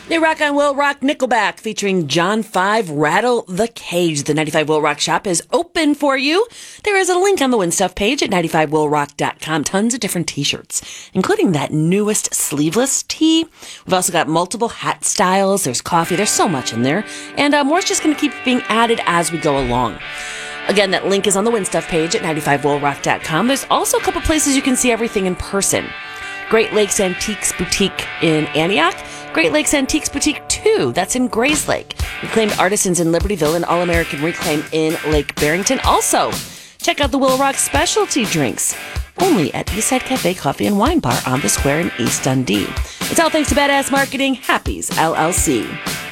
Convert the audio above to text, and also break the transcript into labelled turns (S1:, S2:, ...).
S1: New Rock on Will Rock Nickelback featuring John 5 Rattle the Cage. The 95 Will Rock shop is open for you. There is a link on the Win Stuff page at 95willrock.com. Tons of different t-shirts, including that newest sleeveless tee. We've also got multiple hat styles. There's coffee. There's so much in there. And more's just going to keep being added as we go along. Again, that link is on the Win Stuff page at 95willrock.com. There's also a couple places you can see everything in person. Great Lakes Antiques Boutique in Antioch. Great Lakes Antiques Boutique 2, that's in Grayslake. Reclaimed Artisans in Libertyville and All-American Reclaim in Lake Barrington. Also, check out the Will Rock specialty drinks, only at Eastside Cafe Coffee and Wine Bar on the Square in East Dundee. It's all thanks to Badass Marketing, Happy's LLC.